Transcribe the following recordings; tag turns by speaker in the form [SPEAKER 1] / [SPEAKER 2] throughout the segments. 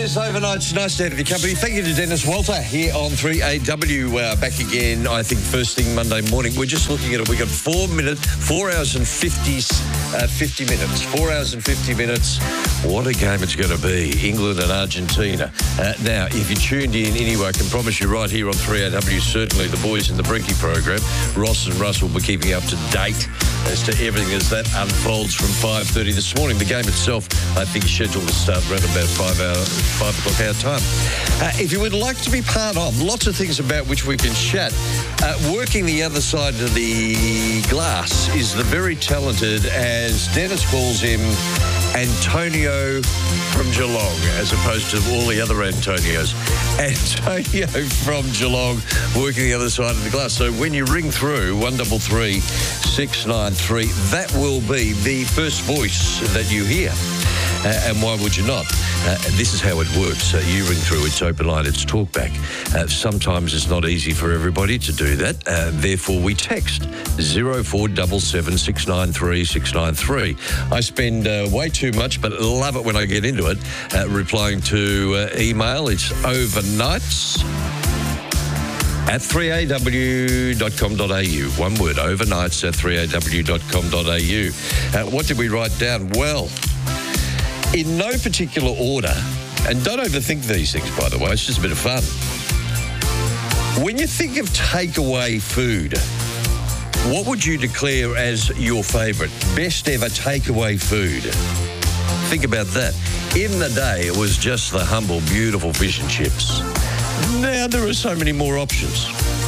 [SPEAKER 1] is overnight. It's nice to have your company. Thank you to Dennis Walter here on 3AW. Back again, I think, first thing Monday morning. We're just looking at it. We got 4 hours and 50 minutes. 4 hours and 50 minutes. What a game it's going to be. England and Argentina. Now, if you tuned in anyway, I can promise you right here on 3AW, certainly the boys in the Brinky program, Ross and Russ will be keeping you up to date as to everything as that unfolds from 5:30 this morning. The game itself, I think, is scheduled to start around about 5 o'clock our time. If you would like to be part of, lots of things about which we can chat. Working the other side of the glass is the very talented, as Dennis calls him, Antonio from Geelong, as opposed to all the other Antonios. Antonio from Geelong, working the other side of the glass. So when you ring through 133 693, that will be the first voice that you hear. And why would you not? This is how it works. You ring through, it's open line, it's talkback. Sometimes it's not easy for everybody to do that. Therefore, we text 0477 693 693. I spend way too much, but love it when I get into it, replying to email. It's overnights at 3aw.com.au. One word, overnights at 3aw.com.au. What did we write down? Well, in no particular order, and don't overthink these things, by the way, it's just a bit of fun. When you think of takeaway food, what would you declare as your favourite, best ever takeaway food? Think about that. In the day, it was just the humble, beautiful fish and chips. Now there are so many more options.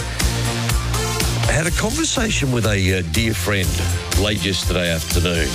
[SPEAKER 1] I had a conversation with a dear friend late yesterday afternoon.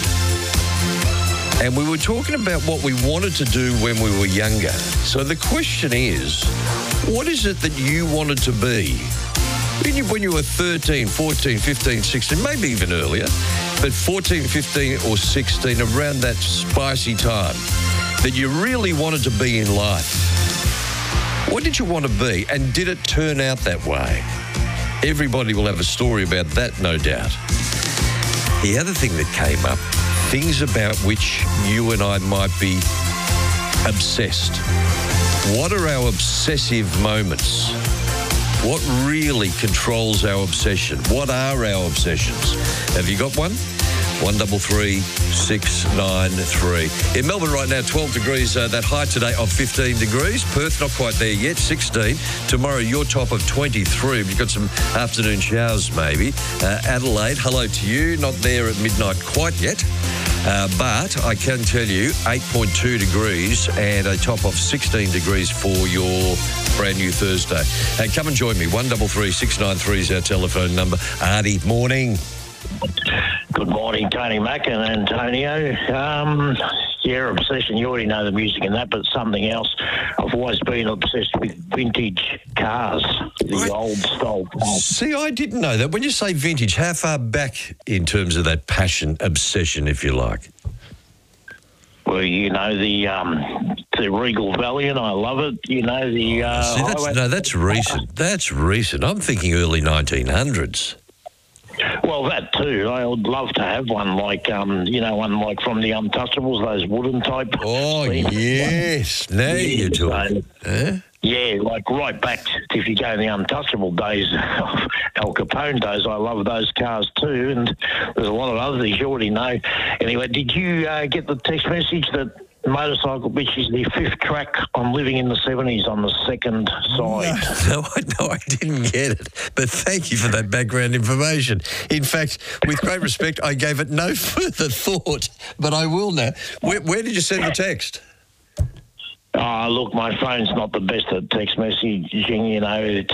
[SPEAKER 1] And we were talking about what we wanted to do when we were younger. So the question is, what is it that you wanted to be? When you were 13, 14, 15, 16, maybe even earlier, but 14, 15 or 16, around that spicy time, that you really wanted to be in life. What did you want to be? And did it turn out that way? Everybody will have a story about that, no doubt. The other thing that came up, things about which you and I might be obsessed. What are our obsessive moments? What really controls our obsession? What are our obsessions? Have you got one? 133 693. In Melbourne right now, 12 degrees. That high today of 15 degrees. Perth, not quite there yet, 16. Tomorrow, your top of 23. You've got some afternoon showers, maybe. Adelaide, hello to you. Not there at midnight quite yet. But I can tell you, 8.2 degrees and a top of 16 degrees for your brand new Thursday. Come and join me. 133 693 is our telephone number. Artie, morning.
[SPEAKER 2] Good morning, Tony Mack and Antonio. Yeah, obsession, you already know the music and that, but something else. I've always been obsessed with vintage cars, the old style cars.
[SPEAKER 1] See, I didn't know that. When you say vintage, how far back in terms of that passion, obsession, if you like?
[SPEAKER 2] Well, you know, the Regal Valiant, I love it. You know, the...
[SPEAKER 1] that's recent. That's recent. I'm thinking early 1900s.
[SPEAKER 2] Well, that too. I would love to have one like, one like from the Untouchables, those wooden type.
[SPEAKER 1] Oh, yes. Now you're talking.
[SPEAKER 2] Yeah, like right back to, if you go in the Untouchable days, Al Capone days, I love those cars too. And there's a lot of other things you already know. Anyway, did you get the text message that Motorcycle Bitch is the fifth track on Living in the 70s on the second side?
[SPEAKER 1] No, I didn't get it. But thank you for that background information. In fact, with great respect, I gave it no further thought, but I will now. Where did you send the text?
[SPEAKER 2] Look, my phone's not the best at text messaging, you know. It's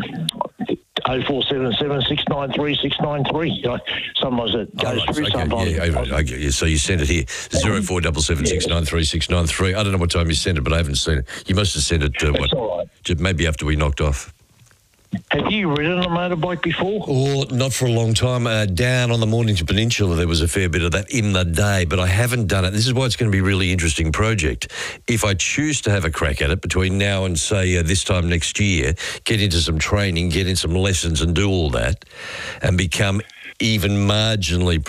[SPEAKER 2] 0477 693 693. Sometimes it goes through, sometimes.
[SPEAKER 1] Yeah, I get you. So you sent it here, 0477 693 693. I don't know what time you sent it, but I haven't seen it. You must have sent it,
[SPEAKER 2] all right.
[SPEAKER 1] Maybe after we knocked off.
[SPEAKER 2] Have you ridden a motorbike before?
[SPEAKER 1] Oh, not for a long time. Down on the Mornington Peninsula, there was a fair bit of that in the day, but I haven't done it. This is why it's going to be a really interesting project. If I choose to have a crack at it between now and, say, this time next year, get into some training, get in some lessons and do all that, and become even marginally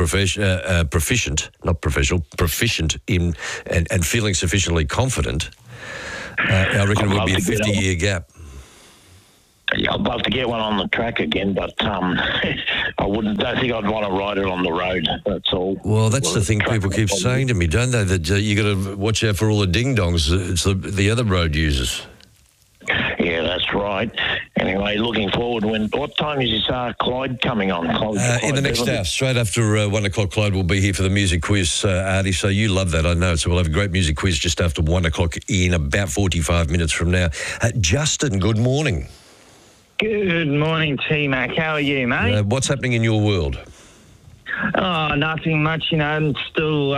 [SPEAKER 1] proficient in and feeling sufficiently confident, I reckon it would be a 50-year gap.
[SPEAKER 2] Yeah, I'd love to get one on the track again, but don't think I'd want to ride it on the road. That's all.
[SPEAKER 1] Well, that's the thing people keep saying to me, don't they? That you got to watch out for all the ding-dongs. It's the other road users.
[SPEAKER 2] Yeah, that's right. Anyway, looking forward. What time is this Clyde coming on? Clyde,
[SPEAKER 1] in the next hour, straight after 1 o'clock, Clyde will be here for the music quiz, Artie. So you love that, I know. So we'll have a great music quiz just after 1 o'clock in about 45 minutes from now. Justin, good morning.
[SPEAKER 3] Good morning, T-Mac. How are you, mate?
[SPEAKER 1] What's happening in your world?
[SPEAKER 3] Oh, nothing much. I'm still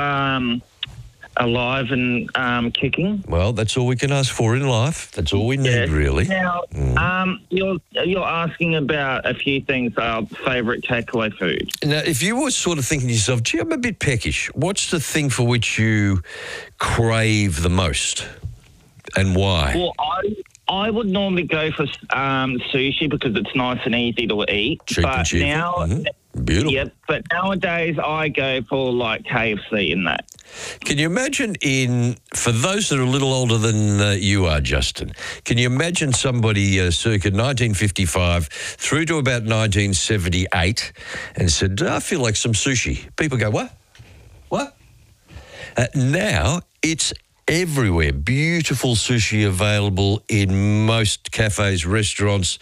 [SPEAKER 3] alive and kicking.
[SPEAKER 1] Well, that's all we can ask for in life. That's all we need, really.
[SPEAKER 3] Now, you're asking about a few things. Favourite takeaway food.
[SPEAKER 1] Now, if you were sort of thinking to yourself, gee, I'm a bit peckish, what's the thing for which you crave the most and why?
[SPEAKER 3] Well, I would normally go for sushi because it's nice and easy to eat.
[SPEAKER 1] Cheap and cheap. Beautiful.
[SPEAKER 3] Yep, but nowadays I go for like KFC and that.
[SPEAKER 1] Can you imagine for those that are a little older than you are, Justin, can you imagine somebody circa 1955 through to about 1978 and said, I feel like some sushi. People go, what? What? Now it's everywhere. Beautiful sushi available in most cafes, restaurants,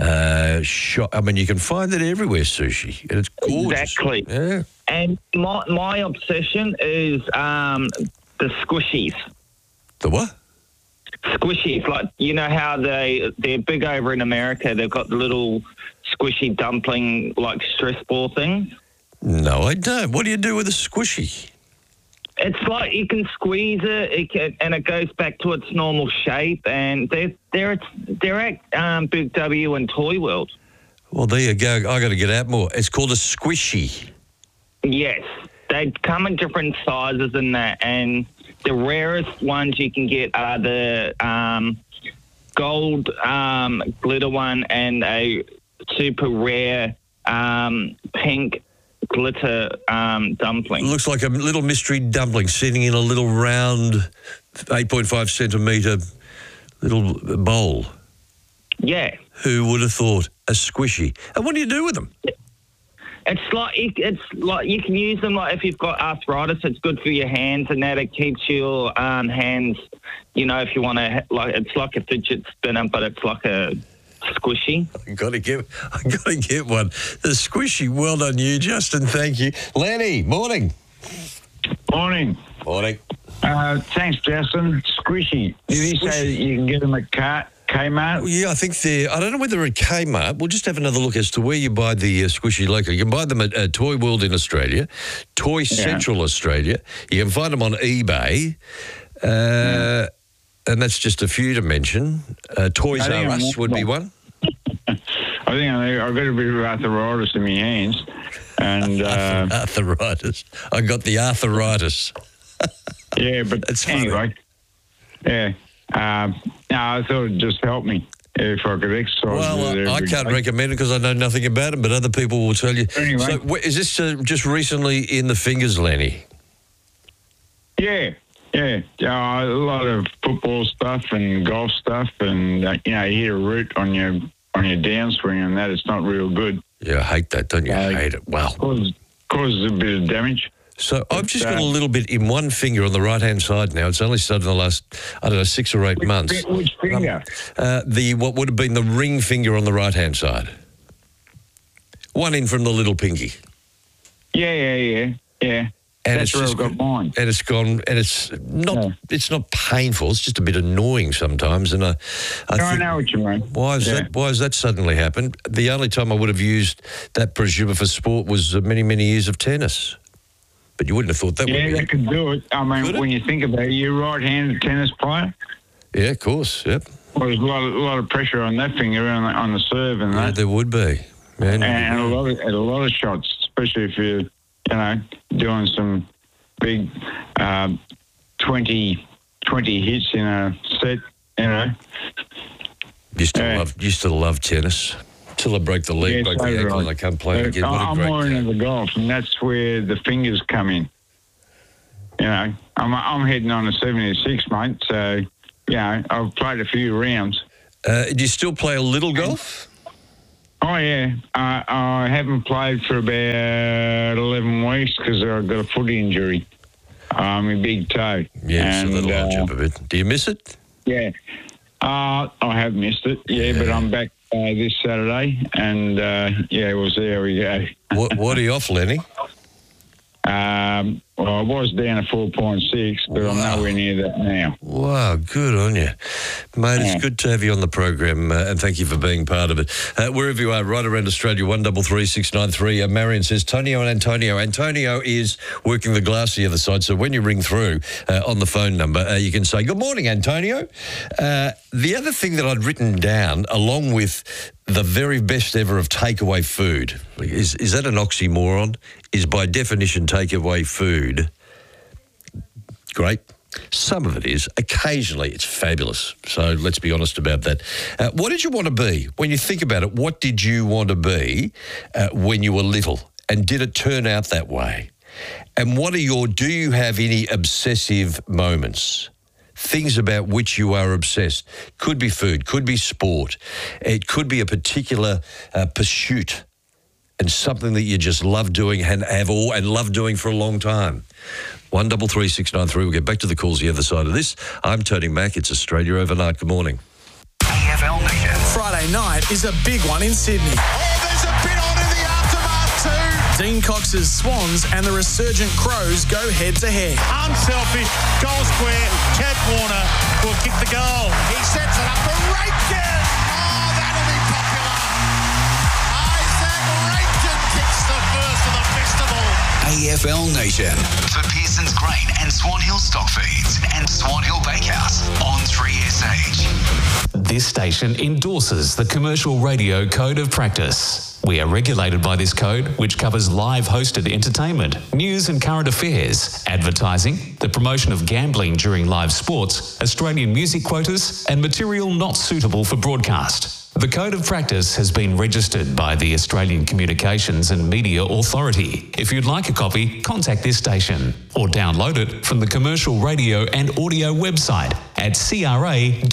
[SPEAKER 1] I mean, you can find it everywhere, sushi. And it's gorgeous.
[SPEAKER 3] Exactly.
[SPEAKER 1] Yeah.
[SPEAKER 3] And my obsession is the squishies.
[SPEAKER 1] The what?
[SPEAKER 3] Squishies. Like, you know how they're big over in America. They've got the little squishy dumpling, like stress ball things.
[SPEAKER 1] No, I don't. What do you do with a squishy?
[SPEAKER 3] It's like you can squeeze it, and it goes back to its normal shape. And they're at Big W and Toy World.
[SPEAKER 1] Well, there you go. I got to get out more. It's called a squishy.
[SPEAKER 3] Yes, they come in different sizes and that. And the rarest ones you can get are the gold glitter one and a super rare pink glitter dumpling.
[SPEAKER 1] It looks like a little mystery dumpling sitting in a little round 8.5 centimetre little bowl.
[SPEAKER 3] Yeah.
[SPEAKER 1] Who would have thought? A squishy. And what do you do with them?
[SPEAKER 3] It's like you can use them like if you've got arthritis. It's good for your hands and that. It keeps your hands, you know, if you want to, like, it's like a fidget spinner, but it's like a squishy. I gotta get one. The squishy. Well done, you, Justin. Thank you, Lenny. Morning.
[SPEAKER 2] Morning.
[SPEAKER 4] Thanks, Justin. Squishy. Did he say that you can get them at Kmart?
[SPEAKER 1] Yeah, I think I don't know whether at Kmart. We'll just have another look as to where you buy the squishy locally. You can buy them at Toy World in Australia, Toy Central Australia. You can find them on eBay. And that's just a few to mention. Toys R Us would be one.
[SPEAKER 4] I think I've got a bit of arthritis in my hands. And
[SPEAKER 1] arthritis. I got the arthritis.
[SPEAKER 4] Yeah, but
[SPEAKER 1] that's
[SPEAKER 4] anyway. Yeah. No, I thought it'd just help me if I could exercise.
[SPEAKER 1] Well, I can't recommend it because I know nothing about it, but other people will tell you.
[SPEAKER 4] Anyway.
[SPEAKER 1] So is this just recently in the fingers, Lenny?
[SPEAKER 4] Yeah. Yeah, a lot of football stuff and golf stuff, and you know, you hit a root on your downswing, and that it's not real good.
[SPEAKER 1] Yeah, I hate that, don't you? I hate it. Wow,
[SPEAKER 4] causes a bit of damage.
[SPEAKER 1] So I've just got a little bit in one finger on the right-hand side now. It's only started in the last, 6 or 8 months.
[SPEAKER 4] Which finger?
[SPEAKER 1] What would have been the ring finger on the right-hand side. One in from the little pinky.
[SPEAKER 4] Yeah.
[SPEAKER 1] And
[SPEAKER 4] that's where I've got mine.
[SPEAKER 1] And it's gone, and it's not painful. It's just a bit annoying sometimes. And I
[SPEAKER 4] know what you mean.
[SPEAKER 1] Why has that suddenly happened? The only time I would have used that prosciutto for sport was many, many years of tennis. But you wouldn't have thought that would be.
[SPEAKER 4] Yeah, that could do it. I mean, when you think about it, you're a right-handed tennis player.
[SPEAKER 1] Yeah, of course, yep.
[SPEAKER 4] Well, there's a lot of pressure on that finger on the serve and that.
[SPEAKER 1] Yeah, there would be. Man.
[SPEAKER 4] And a lot of shots, especially if you're, doing some big 20 hits in a set,
[SPEAKER 1] Used to love tennis. Till I broke the leg, broke the ankle, and I can't play it again.
[SPEAKER 4] I'm more into the golf, and that's where the fingers come in. I'm heading on a 76, mate, so I've played a few rounds.
[SPEAKER 1] Do you still play a little golf?
[SPEAKER 4] Oh, yeah. I haven't played for about 11 weeks because I've got a foot injury. My big toe.
[SPEAKER 1] Yeah, so that'll hold you up a bit. Do you miss it?
[SPEAKER 4] Yeah. I have missed it, but I'm back this Saturday, and, well, so there we go.
[SPEAKER 1] What are you off, Lenny?
[SPEAKER 4] Well, I was down at 4.6, but I'm nowhere near that now.
[SPEAKER 1] Wow, good on you. Mate, it's good to have you on the program, and thank you for being part of it. Wherever you are, right around Australia, 133693. Marion says, Tonio and Antonio. Antonio is working the glass the other side, so when you ring through on the phone number, you can say, good morning, Antonio. The other thing that I'd written down, along with the very best ever of takeaway food, is that an oxymoron? Is by definition takeaway food great? Some of it is. Occasionally it's fabulous. So let's be honest about that. What did you want to be? When you think about it, what did you want to be when you were little? And did it turn out that way? And do you have any obsessive moments? Things about which you are obsessed. Could be food, could be sport. It could be a particular pursuit and something that you just love doing and love doing for a long time. 133693. We'll get back to the calls the other side of this. I'm Tony Mack. It's Australia Overnight. Good morning.
[SPEAKER 5] AFL Nation.
[SPEAKER 6] Friday night is a big one in Sydney.
[SPEAKER 5] Oh, there's a bit on in the aftermath too.
[SPEAKER 6] Dean Cox's Swans and the resurgent Crows go head-to-head.
[SPEAKER 7] Unselfish, goal square, Chad Warner will kick the goal.
[SPEAKER 5] He sets it up for Raitkin. Oh, that'll be popular. Isaac Raitkin kicks the first of the festival.
[SPEAKER 8] AFL Nation. For Pearson's Grain and Swan Hill Stock Feeds and Swan Hill Bakehouse on 3SH.
[SPEAKER 9] This station endorses the Commercial Radio Code of Practice. We are regulated by this code, which covers live hosted entertainment, news and current affairs, advertising, the promotion of gambling during live sports, Australian music quotas, and material not suitable for broadcast. The Code of Practice has been registered by the Australian Communications and Media Authority. If you'd like a copy, contact this station or download it from the Commercial Radio and Audio website at cra.au.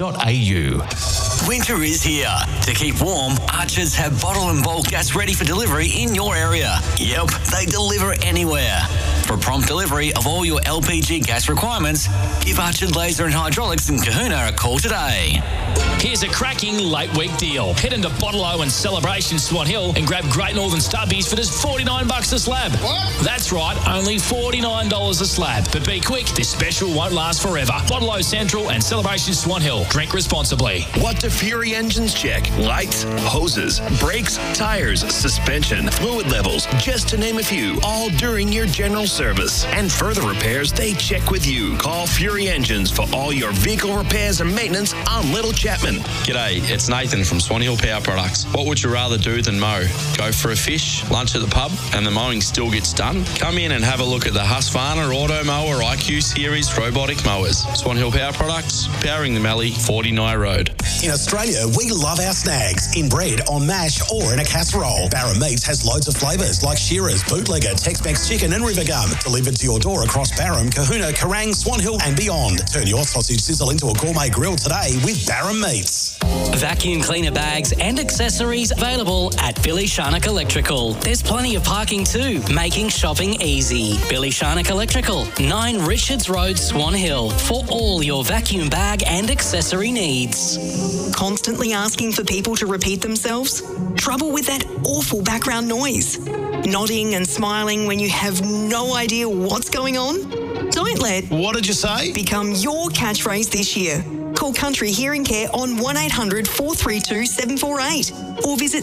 [SPEAKER 10] Winter is here. To keep warm, Archers have bottle and bulk gas ready for delivery in your area. Yep, they deliver anywhere. For prompt delivery of all your LPG gas requirements, give Archer Laser and Hydraulics in Kahuna a call today.
[SPEAKER 11] Here's a cracking late week deal. Head into Bottle-O and Celebration Swan Hill and grab Great Northern Stubbies for just $49 a slab.
[SPEAKER 5] What?
[SPEAKER 11] That's right, only $49 a slab. But be quick, this special won't last forever. Bottle-O Central and Celebration Swan Hill. Drink responsibly.
[SPEAKER 12] What do Fury engines check? Lights, hoses, brakes, tires, suspension, fluid levels, just to name a few, all during your general service. And further repairs, they check with you. Call Fury Engines for all your vehicle repairs and maintenance on Little Chapman.
[SPEAKER 13] G'day, it's Nathan from Swan Hill Power Products. What would you rather do than mow? Go for a fish, lunch at the pub, and the mowing still gets done? Come in and have a look at the Husqvarna Auto Mower IQ Series robotic mowers. Swan Hill Power Products, powering the Mallee, 49 Road.
[SPEAKER 14] In Australia, we love our snags in bread, on mash, or in a casserole. Barra Meats has loads of flavours like Shearers, Bootlegger, Tex-Mex Chicken and River Gum. Delivered to your door across Barham, Kahuna, Kerrang, Swan Hill and beyond. Turn your sausage sizzle into a gourmet grill today with Barra Meats.
[SPEAKER 15] Vacuum cleaner bags and accessories available at Billy Sharnock Electrical. There's plenty of parking too, making shopping easy. Billy Sharnock Electrical, 9 Richards Road, Swan Hill, for all your vacuum bag and accessory needs.
[SPEAKER 16] Constantly asking for people to repeat themselves? Trouble with that awful background noise? Nodding and smiling when you have no idea what's going on? Don't let
[SPEAKER 17] "What did you say?"
[SPEAKER 16] become your catchphrase this year. Call Country Hearing Care on 1800 432 748 or visit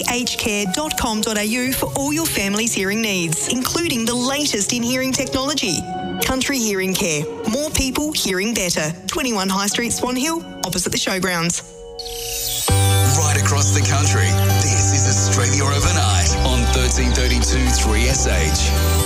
[SPEAKER 16] chcare.com.au for all your family's hearing needs, including the latest in hearing technology. Country Hearing Care. More people hearing better. 21 High Street, Swan Hill, opposite the showgrounds.
[SPEAKER 8] Right across the country, this is Australia Overnight on 1332 3SH.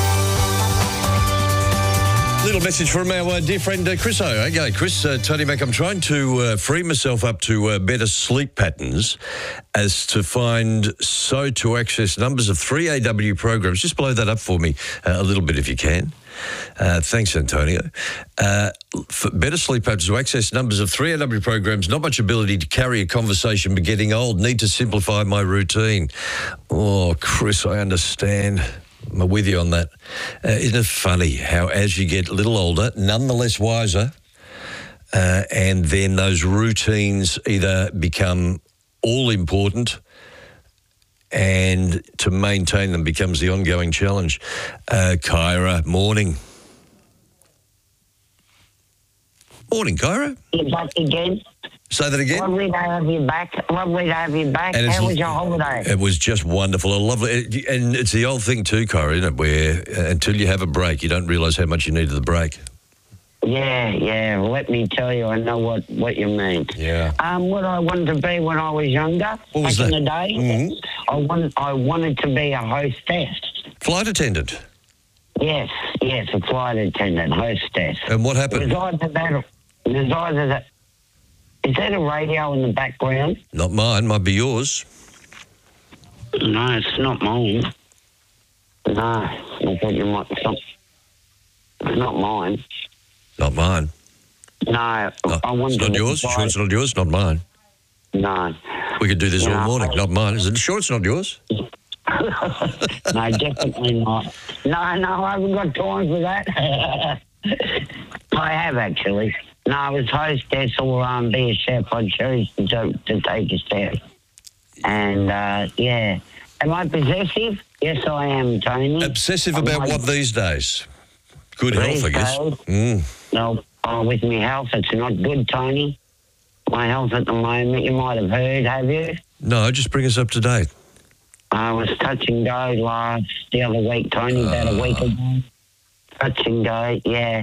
[SPEAKER 1] Little message from our dear friend Chris O. Okay, Chris, Tony Mac, I'm trying to free myself up to better sleep patterns as to access numbers of 3AW programs. Just blow that up for me a little bit if you can. Thanks, Antonio. For better sleep apps to access numbers of 3AW programs, not much ability to carry a conversation but getting old. Need to simplify my routine. Oh, Chris, I understand. I'm with you on that. Isn't it funny how as you get a little older, nonetheless wiser, and then those routines either become all important and to maintain them becomes the ongoing challenge. Kyra, morning. Morning, Kyra.
[SPEAKER 17] You're back again.
[SPEAKER 1] Say that again.
[SPEAKER 17] Lovely to have you back. Lovely to have you back. How was your holiday?
[SPEAKER 1] It was just wonderful. I love it. And it's the old thing too, Kyra, isn't it, where until you have a break, you don't realise how much you needed the break.
[SPEAKER 17] Yeah. Let me tell you, I know what you mean.
[SPEAKER 1] Yeah.
[SPEAKER 17] What I wanted to be when I was younger,
[SPEAKER 1] what was
[SPEAKER 17] back
[SPEAKER 1] that?
[SPEAKER 17] in the day, I wanted to be a hostess.
[SPEAKER 1] Flight attendant?
[SPEAKER 17] Yes, a flight attendant, hostess.
[SPEAKER 1] And what happened?
[SPEAKER 17] It was either that. Is that a radio in the background?
[SPEAKER 1] Not mine, might be yours.
[SPEAKER 17] No, it's not mine. No, I thought you might. It's not mine.
[SPEAKER 1] Not mine.
[SPEAKER 17] No, I wanted
[SPEAKER 1] it's not yours? Sure it's not yours? Not mine.
[SPEAKER 17] No.
[SPEAKER 1] We could do this all morning. Not mine. Is it sure it's not yours?
[SPEAKER 17] No, definitely not. No, I haven't got time for that. I have, actually. No, I was hostess or be a chef. I chose to take a chef. And, yeah. Am I possessive? Yes, I am, Tony.
[SPEAKER 1] Obsessive about what these days? Good health, I guess.
[SPEAKER 17] No, with my health, it's not good, Tony. My health at the moment, you might have heard, have you?
[SPEAKER 1] No, just bring us up to date.
[SPEAKER 17] I was touch and go the other week, Tony, about a week ago. Touch and go, yeah.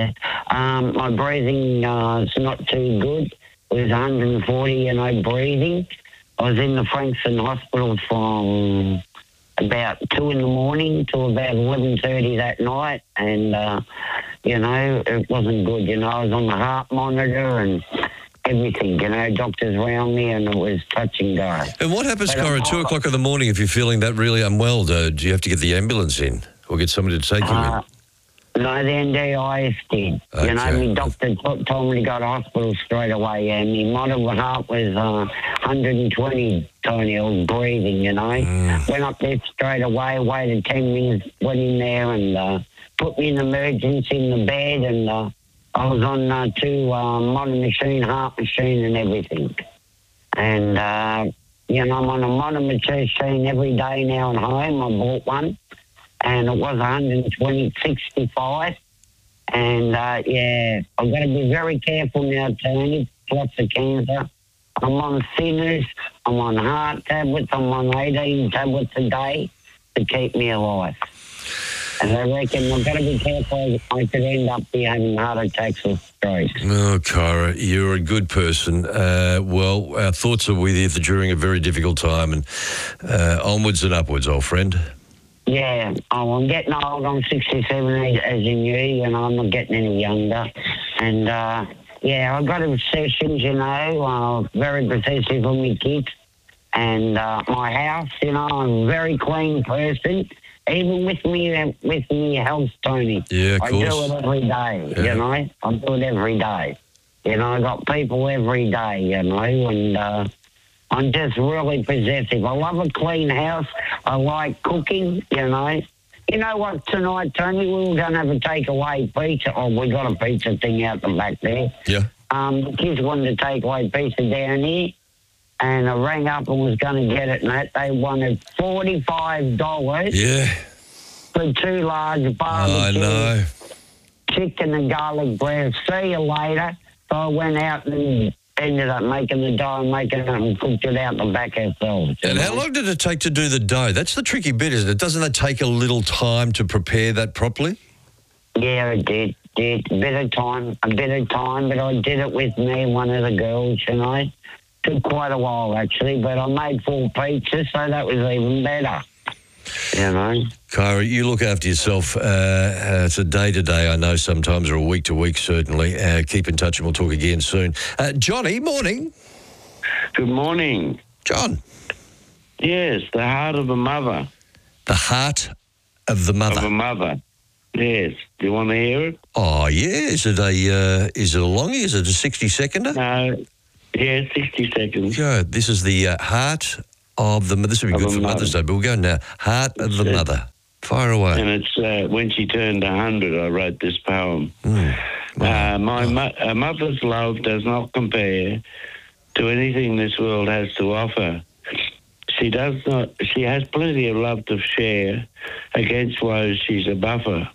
[SPEAKER 17] My breathing is not too good. It was 140, breathing. I was in the Frankston Hospital from about 2 in the morning till about 11:30 that night, and it wasn't good. I was on the heart monitor and everything. Doctors around me, and it was touch and go.
[SPEAKER 1] And what happens, Kyra, at 2 o'clock in the morning if you're feeling that really unwell? Do you have to get the ambulance in or get somebody to take you in?
[SPEAKER 17] No, the NDIS did.
[SPEAKER 1] Okay.
[SPEAKER 17] My doctor told me to go to hospital straight away, and my monitor heart was 120, Tony, I was breathing, Went up there straight away, waited 10 minutes, went in there and put me in emergency in the bed, and I was on 2 modern machine, heart machine and everything. And, I'm on a modern machine every day now at home. I bought one. And it was 120/65. And, I've got to be very careful now, Tony. Lots of cancer. I'm on thinners. I'm on heart tablets. I'm on 18 tablets a day to keep me alive. And I reckon I've got to be careful. I could end up having heart attacks or strokes.
[SPEAKER 1] Oh, Kyra, you're a good person. Well, our thoughts are with you during a very difficult time, and onwards and upwards, old friend.
[SPEAKER 17] Yeah, I'm getting old. I'm 67 as in you, and I'm not getting any younger. And, I've got obsessions, very possessive of my kids. And my house, I'm a very clean person, even with me health, Tony.
[SPEAKER 1] Yeah, of
[SPEAKER 17] I
[SPEAKER 1] course.
[SPEAKER 17] do it every day, I do it every day. I got people every day, and... I'm just really possessive. I love a clean house. I like cooking, You know what, tonight, Tony, we were going to have a takeaway pizza. Oh, we got a pizza thing out the back there.
[SPEAKER 1] Yeah.
[SPEAKER 17] The kids wanted to take away pizza down here, and I rang up and was going to get it, and that they wanted $45 for 2 large barbecues.
[SPEAKER 1] I know.
[SPEAKER 17] Chicken and garlic bread. See you later. So I went out and ended up making the dough and cooked it out the back ourselves.
[SPEAKER 1] And how long did it take to do the dough? That's the tricky bit, isn't it? Doesn't it take a little time to prepare that properly?
[SPEAKER 17] Yeah, it did. A bit of time, but I did it with me and one of the girls, Took quite a while, actually, but I made 4 pizzas, so that was even better.
[SPEAKER 1] Kyra, you look after yourself. It's a day-to-day, I know, sometimes, or a week-to-week, certainly. Keep in touch and we'll talk again soon. Johnny, morning.
[SPEAKER 18] Good morning.
[SPEAKER 1] John.
[SPEAKER 18] Yes, the heart of a mother.
[SPEAKER 1] The heart of the mother.
[SPEAKER 18] Of a mother. Yes. Do you want to hear it?
[SPEAKER 1] Oh, yeah. Is it a longie? Is it a 60-seconder?
[SPEAKER 18] No. Yeah, 60 seconds.
[SPEAKER 1] Go. This is the Heart of the... This would be good for Mother's Day, but we'll go now. Heart of the Mother. Fire away.
[SPEAKER 18] And it's when she turned 100, I wrote this poem.
[SPEAKER 1] Wow.
[SPEAKER 18] A mother's love does not compare to anything this world has to offer. She has plenty of love to share. Against woes, she's a buffer.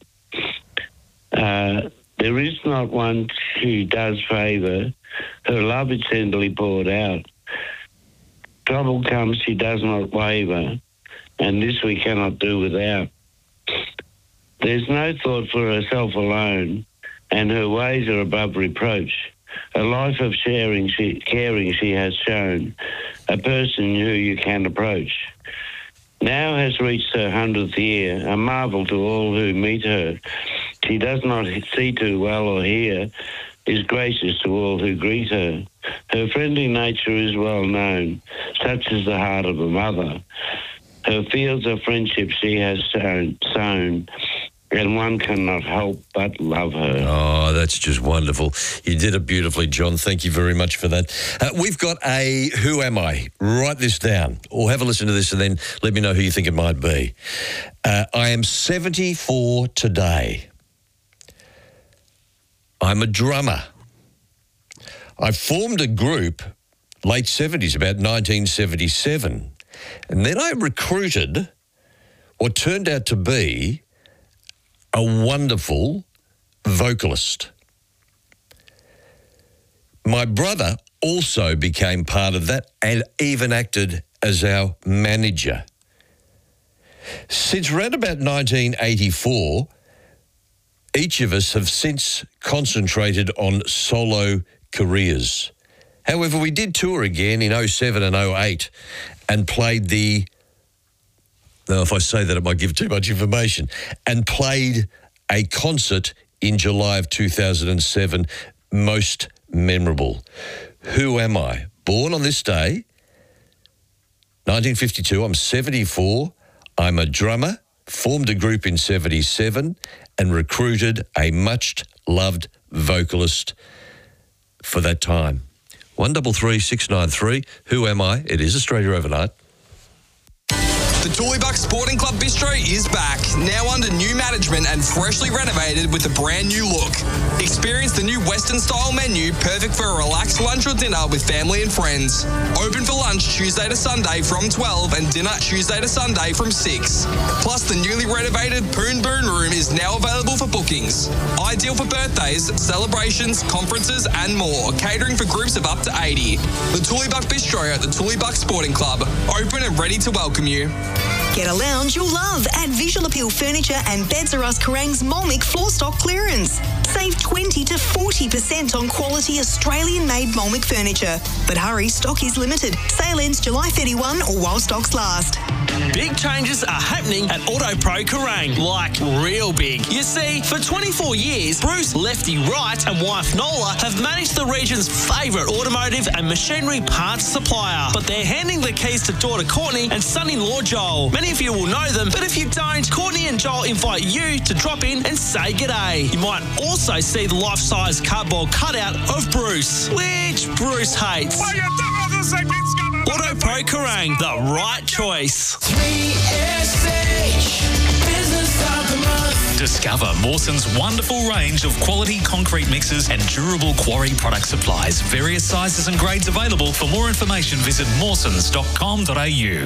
[SPEAKER 18] There is not one she does favour. Her love is tenderly poured out. Trouble comes, she does not waver, and this we cannot do without. There's no thought for herself alone, and her ways are above reproach. A life of caring she has shown, a person who you can approach. Now has reached her 100th year, a marvel to all who meet her. She does not see too well or hear, is gracious to all who greet her. Her friendly nature is well known, such is the heart of a mother. Her fields of friendship she has sown, and one cannot help but love her.
[SPEAKER 1] Oh, that's just wonderful. You did it beautifully, John. Thank you very much for that. We've got a Who Am I? Write this down or have a listen to this and then let me know who you think it might be. I am 74 today. I'm a drummer. I formed a group late 70s, about 1977, and then I recruited what turned out to be a wonderful vocalist. My brother also became part of that and even acted as our manager. Since around about 1984, each of us have since concentrated on solo careers. However, we did tour again in 07 and 08 and played the... Now, if I say that, it might give too much information. And played a concert in July of 2007, most memorable. Who am I? Born on this day, 1952. I'm 74. I'm a drummer, formed a group in 77 and recruited a much-loved vocalist for that time. 133 693. Who am I? It is Australia Overnight.
[SPEAKER 19] The Tooleybuck Sporting Club Bistro is back, now under new management and freshly renovated with a brand new look. Experience the new Western-style menu, perfect for a relaxed lunch or dinner with family and friends. Open for lunch Tuesday to Sunday from 12 and dinner Tuesday to Sunday from 6. Plus, the newly renovated Poon Boon Room is now available for bookings. Ideal for birthdays, celebrations, conferences and more, catering for groups of up to 80. The Tooleybuck Bistro at the Tooleybuck Sporting Club, open and ready to welcome you.
[SPEAKER 16] Get a lounge you'll love at Visual Appeal Furniture and Beds R Us Kerrang's Molmick floor stock clearance. Save 20 to 40% on quality Australian-made Molmick furniture. But hurry, stock is limited. Sale ends July 31 or while stocks last.
[SPEAKER 20] Big changes are happening at Auto Pro Kerrang, like real big. You see, for 24 years, Bruce Lefty Wright and wife Nola have managed the region's favourite automotive and machinery parts supplier. But they're handing the keys to daughter Courtney and son-in-law Joel. Many of you will know them, but if you don't, Courtney and Joel invite you to drop in and say g'day. You might also see the life-size cardboard cutout of Bruce, which Bruce hates. Auto Pro Kerrang, the right choice.
[SPEAKER 11] 3SH Business of the Month. Discover Mawson's wonderful range of quality concrete mixes and durable quarry product supplies. Various sizes and grades available. For more information, visit mawsons.com.au.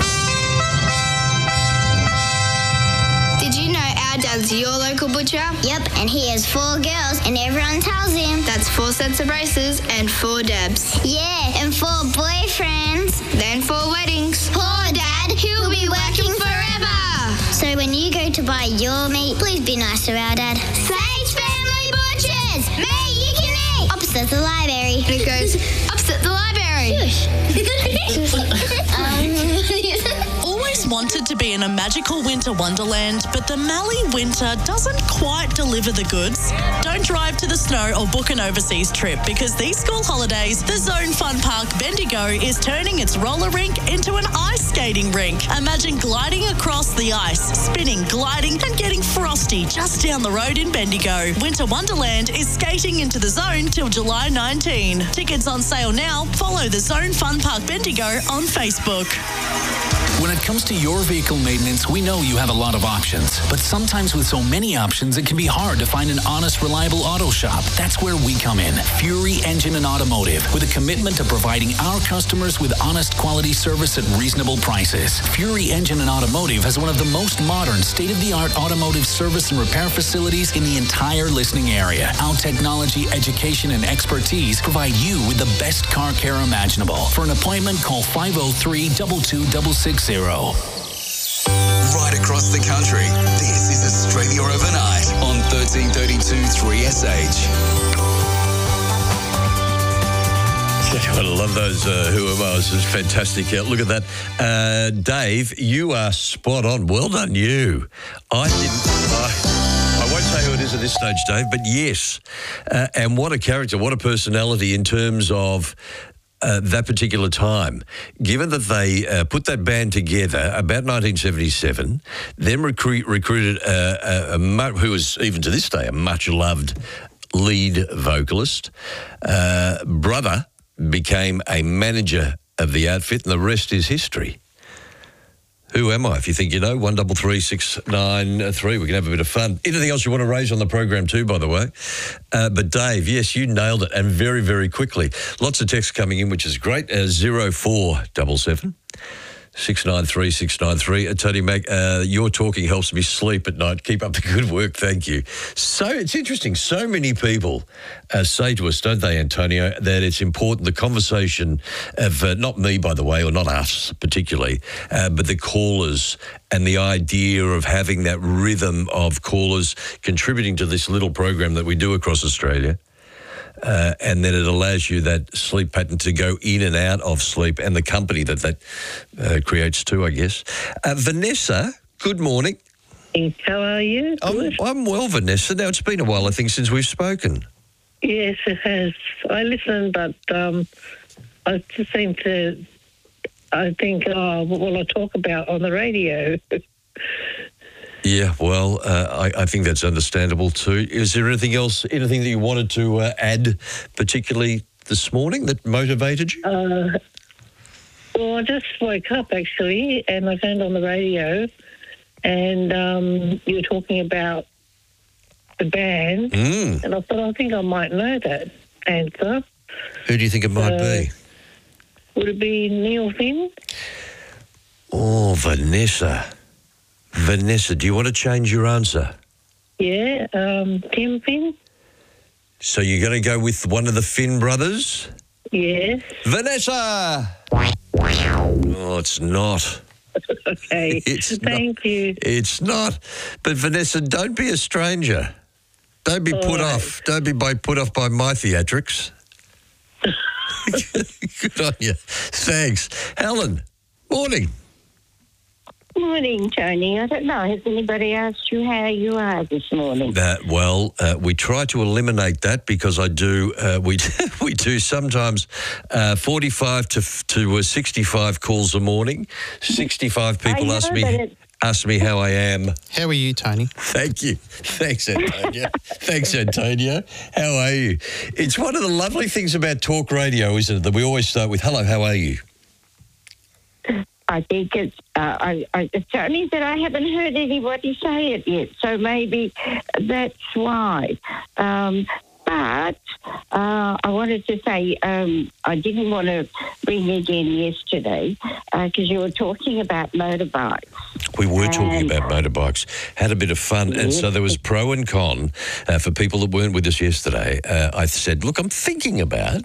[SPEAKER 21] Did you know our dad's your local butcher? Yep, and he has 4 girls, and everyone tells him. That's 4 sets of braces and 4 dabs. Yeah, and 4 boyfriends. Then 4 weddings. Poor Dad, he'll be working forever. So when you go to buy your meat, please be nice to our dad. Sage Family Butchers! Meat you can eat! Opposite the library. And it goes, opposite the library.
[SPEAKER 22] Always
[SPEAKER 3] always wanted to be in a magical winter wonderland, but the Mallee winter doesn't quite deliver the goods? Don't drive to the snow or book an overseas trip, because these school holidays, the Zone Fun Park Bendigo is turning its roller rink into an ice skating rink. Imagine gliding across the ice, spinning, gliding and getting frosty just down the road in Bendigo. Winter Wonderland is skating into the Zone till July 19. Tickets on sale now. Follow the Zone Fun Park Bendigo on Facebook.
[SPEAKER 11] When it comes to your vehicle maintenance, we know you have a lot of options. But sometimes with so many options, it can be hard to find an honest, reliable auto shop. That's where we come in. Fury Engine and Automotive, with a commitment to providing our customers with honest, quality service at reasonable prices. Fury Engine and Automotive has one of the most modern, state-of-the-art automotive service and repair facilities in the entire listening area. Our technology, education, and expertise provide you with the best car care imaginable. For an appointment, call 503-22660.
[SPEAKER 8] Right across the country, this is Australia Overnight on 1332 3SH.
[SPEAKER 1] I love those Who Am I? It's fantastic. Look at that. Dave, you are spot on. Well done, you. I won't say who it is at this stage, Dave, but yes. And what a character, what a personality in terms of that particular time. Given that they put that band together about 1977, then recruited who is, even to this day, a much-loved lead vocalist. Brother became a manager of the outfit, and the rest is history. Who am I? If you think you know, 133 693. We can have a bit of fun. Anything else you want to raise on the program too, by the way? But Dave, yes, you nailed it, and very, very quickly. Lots of texts coming in, which is great. 0477 693 693. Tony Mac, your talking helps me sleep at night. Keep up the good work. Thank you. So it's interesting. So many people say to us, don't they, Antonio, that it's important, the conversation of, not me, by the way, or not us particularly, but the callers and the idea of having that rhythm of callers contributing to this little program that we do across Australia. And then it allows you that sleep pattern to go in and out of sleep, and the company that creates too, I guess. Vanessa, good morning.
[SPEAKER 22] How are you?
[SPEAKER 1] I'm well, Vanessa. Now, it's been a while, I think, since we've spoken.
[SPEAKER 22] Yes, it has. I listen, but I just seem to, I think, what will I talk about on the radio?
[SPEAKER 1] Yeah, well, I think that's understandable too. Is there anything else, anything that you wanted to add, particularly this morning, that motivated you?
[SPEAKER 22] Well, I just woke up, actually, and I found on the radio, and you were talking about the band, and I thought, I think I might know that answer.
[SPEAKER 1] Who do you think it might be?
[SPEAKER 22] Would it be Neil Finn?
[SPEAKER 1] Oh, Vanessa. Vanessa, do you want to change your answer?
[SPEAKER 22] Yeah, Tim Finn.
[SPEAKER 1] So you're going to go with one of the Finn brothers?
[SPEAKER 22] Yes.
[SPEAKER 1] Vanessa! Oh, it's not.
[SPEAKER 22] Okay. Thank you.
[SPEAKER 1] It's not. But Vanessa, don't be a stranger. Don't be put off. Don't be put off by my theatrics. Good on you. Thanks. Helen, morning.
[SPEAKER 23] Morning, Tony. I don't know. Has anybody asked you how you are this morning?
[SPEAKER 1] We try to eliminate that because I do. We do sometimes 45 to 65 calls a morning. 65 people ask me how I am.
[SPEAKER 24] How are you, Tony?
[SPEAKER 1] Thank you. Thanks, Antonio. Thanks, Antonio. How are you? It's one of the lovely things about talk radio, isn't it, that we always start with, hello, how are you?
[SPEAKER 23] I think it's it's only that I haven't heard anybody say it yet, so maybe that's why. But I wanted to say I didn't want to bring it in yesterday because you were talking about motorbikes.
[SPEAKER 1] We were talking about motorbikes, had a bit of fun, and so there was pro and con for people that weren't with us yesterday. I said, look, I'm thinking about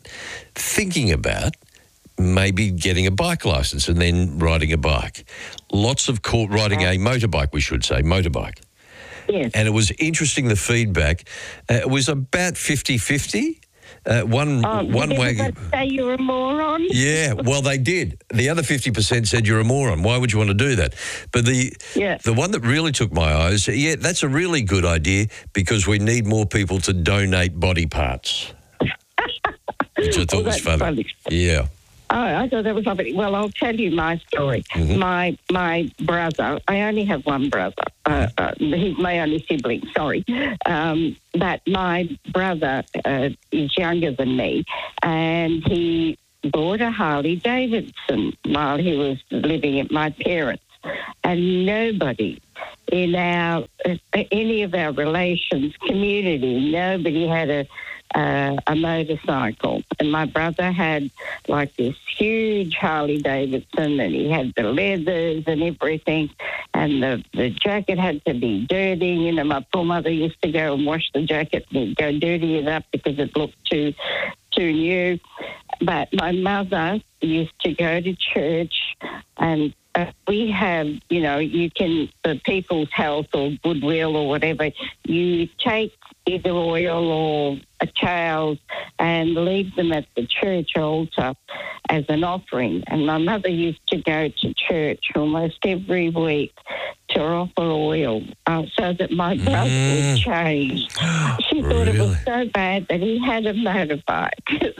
[SPEAKER 1] maybe getting a bike license and then riding a bike. Lots of riding a motorbike, we should say, motorbike.
[SPEAKER 23] Yes.
[SPEAKER 1] And it was interesting, the feedback. It was about 50-50. One
[SPEAKER 23] did
[SPEAKER 1] wagon.
[SPEAKER 23] everybody say you're a moron?
[SPEAKER 1] Yeah, well, they did. The other 50% said you're a moron. Why would you want to do that? But the one that really took my eyes, that's a really good idea because we need more people to donate body parts, which I thought was funny. Yeah.
[SPEAKER 23] Oh, I thought that was lovely. Well, I'll tell you my story.
[SPEAKER 1] Mm-hmm.
[SPEAKER 23] My brother, I only have one brother. He's my only sibling, sorry. But my brother is younger than me, and he bought a Harley Davidson while he was living at my parents'. And nobody in any of our relations, community, nobody had a motorcycle. And my brother had like this huge Harley Davidson, and he had the leathers and everything, and the jacket had to be dirty. You know, my poor mother used to go and wash the jacket and go dirty it up because it looked too new. But my mother used to go to church, and we have, you know, you can, for People's Health or Goodwill or whatever, you take either oil or a towel and leave them at the church altar as an offering. And my mother used to go to church almost every week to offer oil so that my brother would change. She thought it was so bad that he had a motorbike.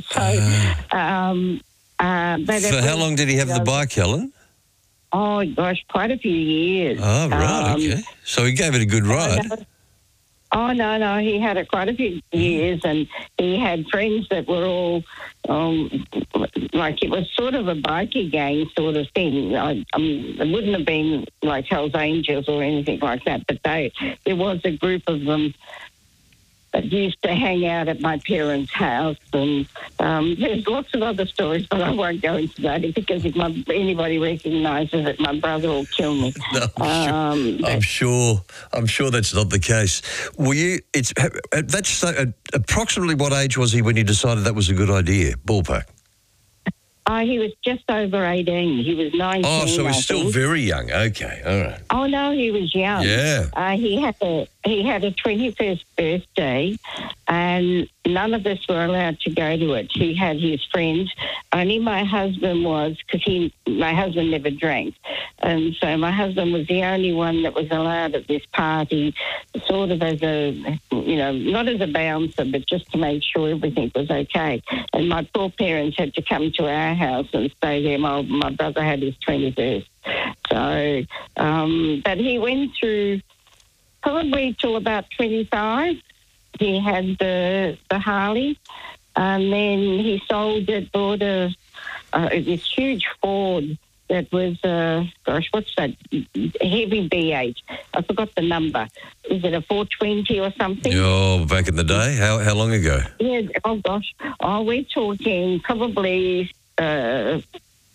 [SPEAKER 1] So how long did he have the bike, Helen?
[SPEAKER 23] Oh, gosh, quite a few years.
[SPEAKER 1] Oh, right, okay. So he gave it a good ride.
[SPEAKER 23] Oh, no, he had it quite a few years, and he had friends that were all, like it was sort of a bikie gang sort of thing. It wouldn't have been like Hell's Angels or anything like that, but there was a group of them that used to hang out at my parents' house, and there's lots of other stories, but I won't go into that because if anybody recognises it, my brother will kill me.
[SPEAKER 1] No, I'm sure that's not the case. That's approximately what age was he when you decided that was a good idea? Ballpark.
[SPEAKER 23] He was just over 18. He was 19.
[SPEAKER 1] Oh, so he's still very young. Okay, all right.
[SPEAKER 23] Oh no, he was young.
[SPEAKER 1] Yeah.
[SPEAKER 23] He had a 21st birthday, and none of us were allowed to go to it. He had his friends. Only my husband was, because my husband never drank, and so my husband was the only one that was allowed at this party, sort of as a, you know, not as a bouncer, but just to make sure everything was okay. And my poor parents had to come to our house and stay there. My brother had his 21st. So, but he went through probably till about 25. He had the Harley, and then he sold it, bought this huge Ford that was, what's that, heavy B8. I forgot the number. Is it a 420 or something?
[SPEAKER 1] Oh, back in the day? How long ago?
[SPEAKER 23] Yeah, oh gosh. Oh, we're talking probably early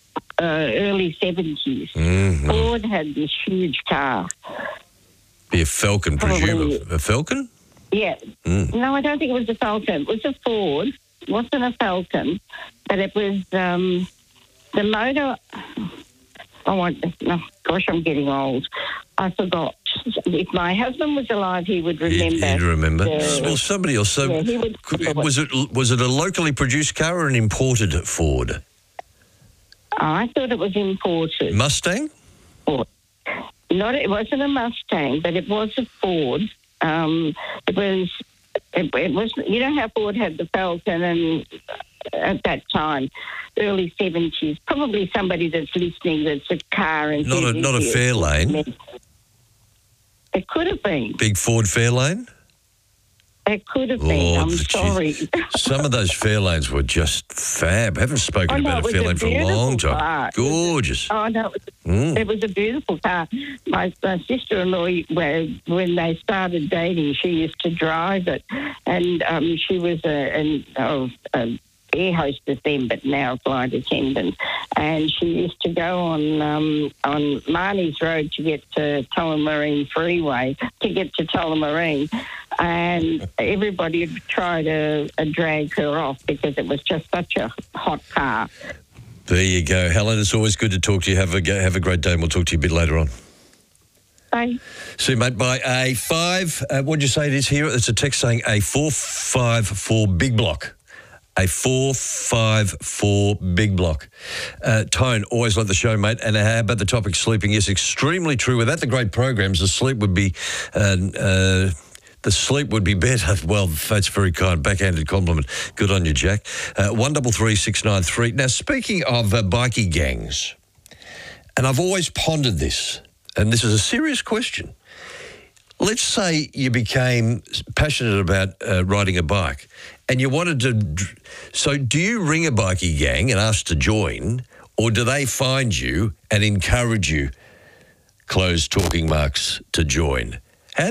[SPEAKER 23] 70s.
[SPEAKER 1] Mm-hmm.
[SPEAKER 23] Ford had this huge car.
[SPEAKER 1] Be a Falcon, presumably. A Falcon?
[SPEAKER 23] Yeah.
[SPEAKER 1] Mm.
[SPEAKER 23] No, I don't think it was a Falcon. It was a Ford. It wasn't a Falcon, but it was the motor. I'm getting old. I forgot. If my husband was alive, he would remember.
[SPEAKER 1] He'd remember. Well, somebody else. So
[SPEAKER 23] yeah, he would.
[SPEAKER 1] Was it a locally produced car or an imported Ford?
[SPEAKER 23] I thought it was imported.
[SPEAKER 1] Mustang?
[SPEAKER 23] Ford. It wasn't a Mustang, but it was a Ford. It was. You know how Ford had the Falcon, and at that time, early 70s, probably somebody that's listening that's a car and
[SPEAKER 1] not a Fairlane.
[SPEAKER 23] It could have been
[SPEAKER 1] big Ford Fairlane.
[SPEAKER 23] It could have been. I'm sorry.
[SPEAKER 1] Some of those Fairlanes were just fab. I haven't spoken about a Fairlane for a long time.
[SPEAKER 23] Car.
[SPEAKER 1] Gorgeous.
[SPEAKER 23] It was a beautiful car. My sister-in-law, when they started dating, she used to drive it, and she was an air hostess then, but now a flight attendant. And she used to go on Marnie's Road to get to Tullamarine Freeway, to get to Tullamarine. And everybody would try to drag her off because it was just such a hot car.
[SPEAKER 1] There you go. Helen, it's always good to talk to you. Have a great day, and we'll talk to you a bit later on.
[SPEAKER 23] Bye.
[SPEAKER 1] See you, mate. By A5, what'd you say it is here? It's a text saying A454 Big Block. a 454 big block. Tone, always like the show, mate. And how about the topic sleeping? Yes, extremely true. Without the great programs, the sleep would be better. Well, that's very kind. Backhanded compliment. Good on you, Jack. 133693. Now, speaking of bikie gangs, and I've always pondered this, and this is a serious question. Let's say you became passionate about riding a bike and you wanted to... So do you ring a bikie gang and ask to join, or do they find you and encourage you, close talking marks, to join?